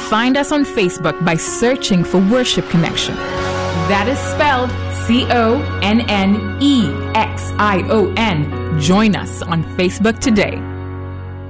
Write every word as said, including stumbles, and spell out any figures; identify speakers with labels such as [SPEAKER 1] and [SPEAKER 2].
[SPEAKER 1] Find us on Facebook by searching for Worship Connection. That is spelled C O N N E X I O N. Join us on Facebook today.